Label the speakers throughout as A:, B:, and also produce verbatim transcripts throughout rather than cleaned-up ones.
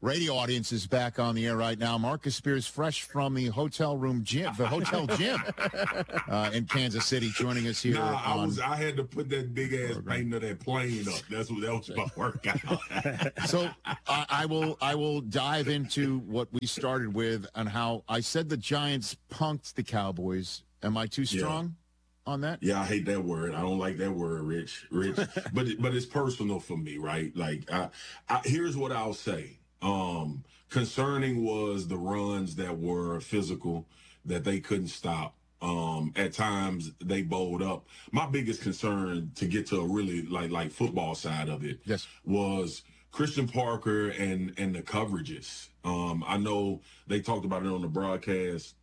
A: radio audience is back on the air right now. Marcus Spears, fresh from the hotel room gym, the hotel gym uh, in Kansas City, joining us here.
B: Nah, I
A: on
B: was. I had to put that big ass painting of that plane up. That's what that was my workout.
A: So uh, I will. I will dive into what we started with and how I said the Giants punked the Cowboys. Am I too strong? Yeah. On that?
B: Yeah, I hate that word. I don't like that word, Rich. Rich, but but it's personal for me, right? Like, I, I, here's what I'll say. Um, concerning was the runs that were physical, that they couldn't stop. Um, at times they bowled up. My biggest concern, to get to a really like like football side of it,
A: yes,
B: was Christian Parker and and the coverages. Um, I know they talked about it on the broadcast.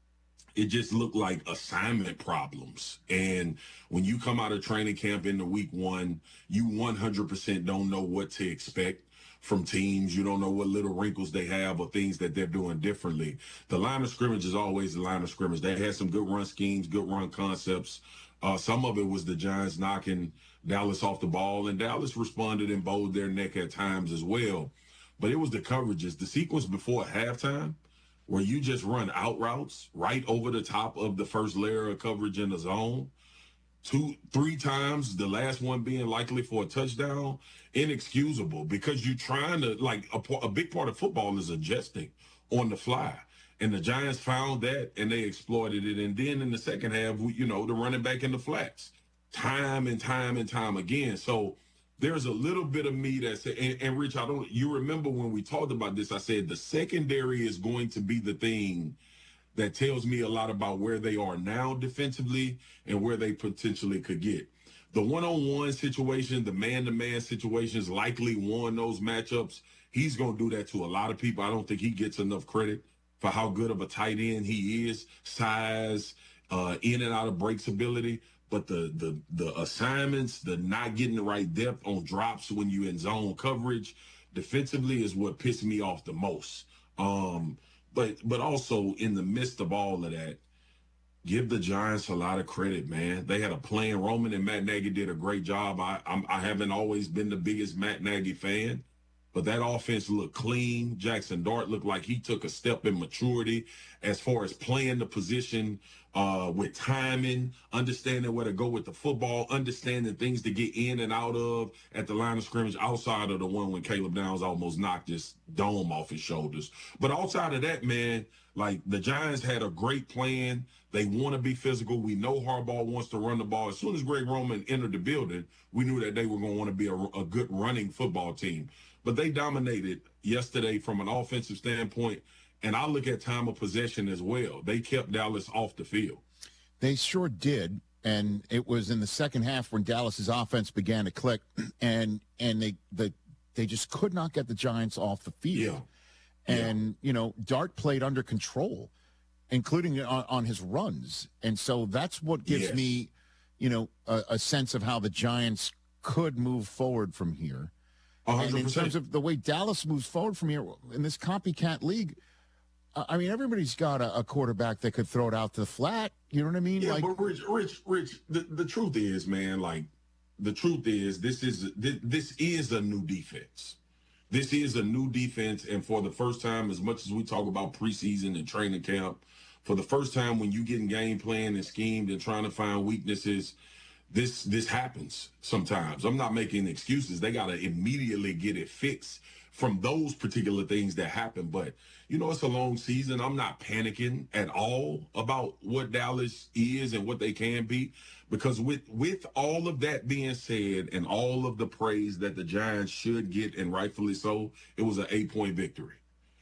B: It just looked like assignment problems. And when you come out of training camp into week one, you one hundred percent don't know what to expect from teams. You don't know what little wrinkles they have or things that they're doing differently. The line of scrimmage is always the line of scrimmage. They had some good run schemes, good run concepts. Uh, some of it was the Giants knocking Dallas off the ball, and Dallas responded and bowed their neck at times as well. But it was the coverages. The sequence before halftime, where you just run out routes right over the top of the first layer of coverage in the zone, two, three times, the last one being likely for a touchdown, inexcusable, because you're trying to, like, a, a big part of football is adjusting on the fly. And the Giants found that, and they exploited it. And then in the second half, we, you know, the running back in the flats, time and time and time again. So there's a little bit of me that said, and, and Rich, I don't, you remember when we talked about this, I said the secondary is going to be the thing that tells me a lot about where they are now defensively and where they potentially could get. The one-on-one situation, the man-to-man situations likely won those matchups. He's going to do that to a lot of people. I don't think he gets enough credit for how good of a tight end he is, size, uh, in and out of breaks ability. But the the the assignments, the not getting the right depth on drops when you in zone coverage defensively is what pissed me off the most. Um, but but also in the midst of all of that, give the Giants a lot of credit, man. They had a plan. Roman and Matt Nagy did a great job. I I'm, I haven't always been the biggest Matt Nagy fan, but that offense looked clean. Jackson Dart looked like he took a step in maturity as far as playing the position uh, with timing, understanding where to go with the football, understanding things to get in and out of at the line of scrimmage outside of the one when Caleb Downs almost knocked his dome off his shoulders. But outside of that, man, like the Giants had a great plan. They want to be physical. We know Harbaugh wants to run the ball. As soon as Greg Roman entered the building, we knew that they were going to want to be a, a good running football team. But they dominated yesterday from an offensive standpoint, and I look at time of possession as well. They kept Dallas off the field.
A: They sure did, and it was in the second half when Dallas's offense began to click, and and they the, they just could not get the Giants off the field.
B: Yeah.
A: And,
B: yeah.
A: you know, Dart played under control, including on, on his runs. And so that's what gives
B: yes.
A: me, you know, a, a sense of how the Giants could move forward from here.
B: one hundred percent.
A: And in terms of the way Dallas moves forward from here in this copycat league, uh, I mean, everybody's got a, a quarterback that could throw it out to the flat. You know what I mean?
B: Yeah,
A: like,
B: but Rich, Rich, Rich, the, the truth is, man, like, the truth is this is this, this is a new defense. This is a new defense, and for the first time, as much as we talk about preseason and training camp, for the first time when you getting game plan and schemed and trying to find weaknesses, this this happens sometimes. I'm not making excuses. They got to immediately get it fixed from those particular things that happen. But, you know, it's a long season. I'm not panicking at all about what Dallas is and what they can be, because with with all of that being said and all of the praise that the Giants should get, and rightfully so, it was an eight-point victory.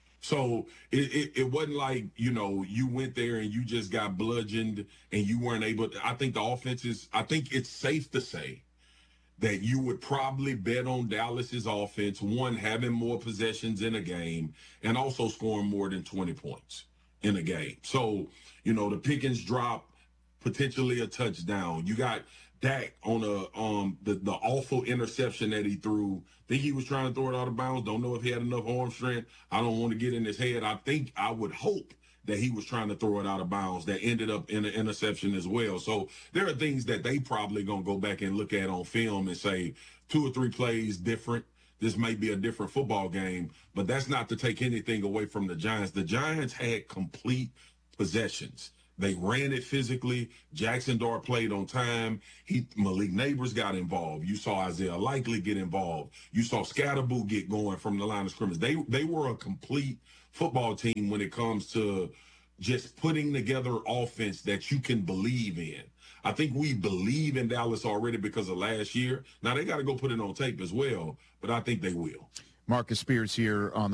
B: So it, it, it wasn't like, you know, you went there and you just got bludgeoned and you weren't able to. I think the offense is, I think it's safe to say that you would probably bet on Dallas's offense, one, having more possessions in a game, and also scoring more than twenty points in a game. So, you know, the Pickens drop, potentially a touchdown. You got Dak on a um the, the awful interception that he threw. Think he was trying to throw it out of bounds. Don't know if he had enough arm strength. I don't want to get in his head. I think I would hope that he was trying to throw it out of bounds. That ended up in an interception as well. So there are things that they probably gonna go back and look at on film and say two or three plays different this may be a different football game, but that's not to take anything away from the Giants. The Giants had complete possessions. They ran it physically. Jackson Dart played on time. He, Malik Neighbors got involved. You saw Isaiah Likely get involved. You saw Scatterboo get going from the line of scrimmage. They they were a complete football team when it comes to just putting together offense that you can believe in. I think we believe in Dallas already because of last year. Now, they got to go put it on tape as well, but I think they will.
A: Marcus Spears here on